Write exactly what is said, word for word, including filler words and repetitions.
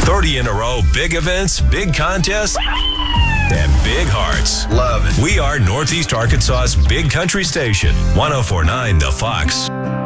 thirty in a row big events, big contests, and big hearts. Love it. We are Northeast Arkansas's big country station, one oh four point nine The Fox.